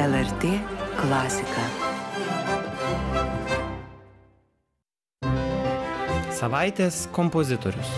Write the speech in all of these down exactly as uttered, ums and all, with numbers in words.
L R T klasika. Savaitės kompozitorius.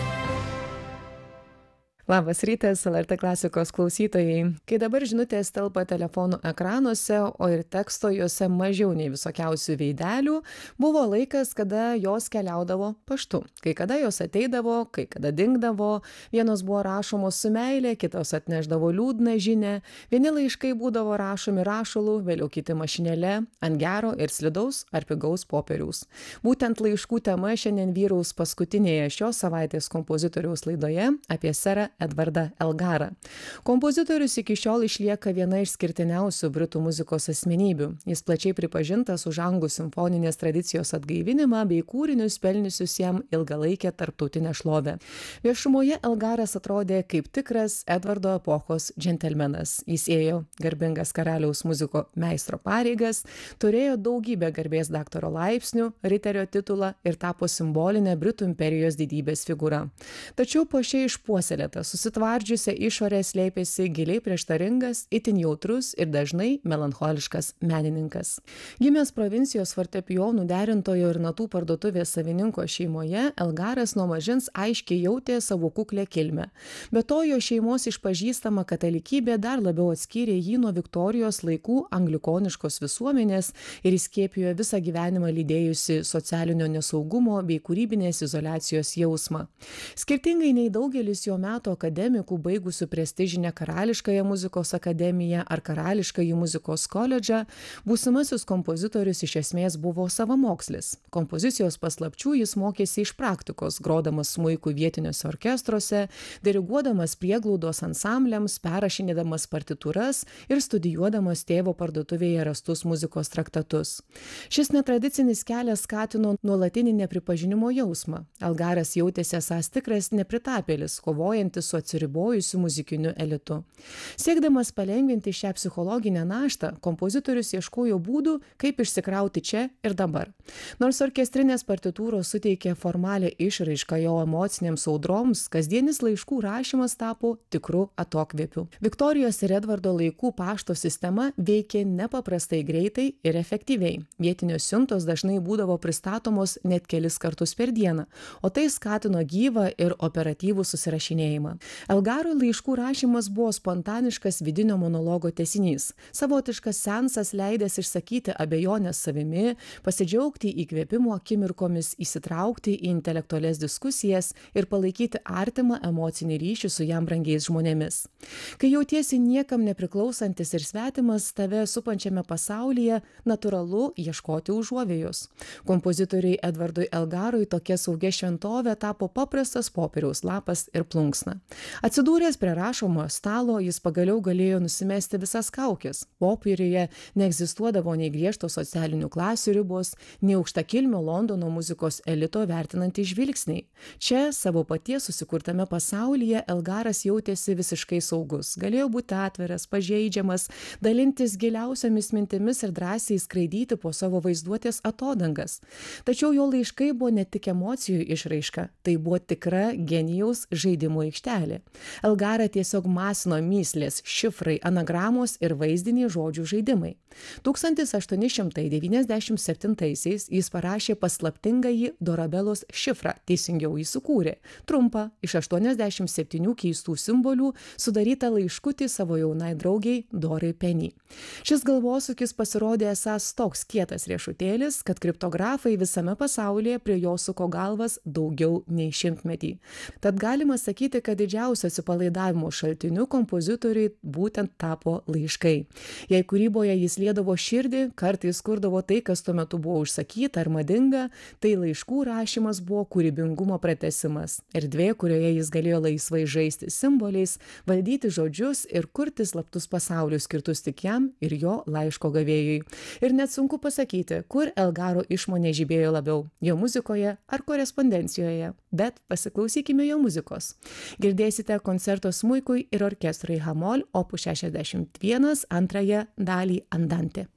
Labas rytas, L R T klasikos klausytojai. Kai dabar žinutės telpa telefonų ekranuose, o ir teksto juose mažiau nei visokiausių veidelių, buvo laikas, kada jos keliaudavo paštu. Kai kada jos ateidavo, kai kada dingdavo, vienos buvo rašomos su meilė, kitos atneždavo liūdną žinę, vieni laiškai būdavo rašomi rašalu, vėliau kiti mašinėle, ant gero ir slidaus ar pigaus popieriaus. Būtent laiškų tema šiandien vyraus paskutinėje šios savaitės kompozitoriaus laidoje apie serą Edvardą Elgarą. Kompozitorius iki šiol išlieka viena iš skirtiniausių britų muzikos asmenybių. Jis plačiai pripažintas už anglų simfoninės tradicijos atgaivinimą bei kūrinius pelniusius jam ilgalaikę tarptautinę šlovę. Viešumoje Elgaras atrodė kaip tikras Edvardo epochos džentelmenas. Jis ėjo garbingas karaliaus muziko meistro pareigas, turėjo daugybę garbės daktaro laipsnių, riterio titulą ir tapo simbolinė Britų imperijos didybės figūra. Tačiau po šiai išpuoselėtą susitvardžiusią išorę slėpėsi giliai prieštaringas, itin jautrus ir dažnai melancholiškas menininkas. Gimęs provincijos fortepijonų derintojo ir natų parduotuvės savininko šeimoje, Elgaras nuo mažens aiškiai jautė savo kuklę kilmę. Be to, jo šeimos išpažįstama katalikybė dar labiau atskyrė jį nuo Viktorijos laikų anglikoniškos visuomenės ir įskiepijo visą gyvenimą lydėjusi socialinio nesaugumo bei kūrybinės izoliacijos jausmą. Skirtingai nei daugelis jo metų akademikų baigusių prestižinę Karališkąją muzikos akademiją ar Karališkąjį muzikos koledžą, būsimasis kompozitorius iš esmės buvo savamokslis. Kompozicijos paslapčių jis mokėsi iš praktikos, grodamas smuiku vietiniuose orkestruose, diriguodamas prieglaudos ansambliams, perrašinėdamas partitūras ir studijuodamas tėvo parduotuvėje rastus muzikos traktatus. Šis netradicinis kelias skatino nuolatinį nepripažinimo jausmą. Elgaras jautėsi esąs tikras nepritapėlis, kovojantis su atsiribojusiu muzikiniu elitu. Siekdamas palengvinti šią psichologinę naštą, kompozitorius ieškojo būdų, kaip išsikrauti čia ir dabar. Nors orkestrinės partitūros suteikė formalią išraišką jo emocinėms audroms, kasdienis laiškų rašymas tapo tikru atokvėpiu. Viktorijos ir Edvardo laikų pašto sistema veikė nepaprastai greitai ir efektyviai. Vietinios siuntos dažnai būdavo pristatomos net kelis kartus per dieną, o tai skatino gyvą ir operatyvų susirašinėjimą. Elgarui laiškų rašymas buvo spontaniškas vidinio monologo tęsinys, savotiškas seansas leidęs išsakyti abejonės savimi, pasidžiaugti įkvėpimo akimirkomis, įsitraukti į intelektualias diskusijas ir palaikyti artimą emocinį ryšį su jam brangiais žmonėmis. Kai jautiesi niekam nepriklausantis ir svetimas tave supančiame pasaulyje, natūralu ieškoti užuovėjos. Kompozitoriui Edvardui Elgarui tokia saugia šventovė tapo paprastas popieriaus lapas ir plunksna. Atsidūręs prie rašomojo stalo, jis pagaliau galėjo nusimesti visas kaukes. Popieriuje neegzistuodavo nei griežto socialinių klasių ribos, nei aukštakilmio Londono muzikos elito vertinantys žvilgsniai. Čia, savo paties susikurtame pasaulyje, Elgaras jautėsi visiškai saugus. Galėjo būti atviras, pažeidžiamas, dalintis giliausiamis mintimis ir drąsiai skraidyti po savo vaizduotės atodangas. Tačiau jo laiškai buvo ne tik emocijų išraiška, tai buvo tikra genijaus žaidimo aikštelė. Elgarą tiesiog masino mįslės, šifrai, anagramos ir vaizdiniai žodžių žaidimai. tūkstantis aštuoni šimtai devyniasdešimt septintaisiais jis parašė paslaptingąjį Dorabelos šifrą, teisingiau jį sukūrė, trumpą, iš aštuoniasdešimt septynių keistų simbolių sudarytą laiškutį savo jaunai draugiai Dorai Penny. Šis galvosūkis pasirodė esąs toks kietas riešutėlis, kad kriptografai visame pasaulyje prie jo suko galvas daugiau nei šimtmetį. Tad galima sakyti, kad didžiausiu atsipalaidavimo šaltiniu kompozitoriui būtent tapo laiškai. Jei kūryboje jis liedavo širdį, kartais kurdavo tai, kas tuo metu buvo užsakyta ar madinga, tai laiškų rašymas buvo kūrybingumo pratęsimas. Erdvė, kurioje jis galėjo laisvai žaisti simboliais, valdyti žodžius ir kurti slaptus pasaulius skirtus tik jam ir jo laiško gavėjui. Ir net sunku pasakyti, kur Elgaro išmonė žibėjo labiau - jo muzikoje ar korespondencijoje. Bet pasiklausykime jo muzikos. Girdėsite koncerto smuikui ir orkestrui Hamol opus šešiasdešimt vienas antrąją dalį Andante.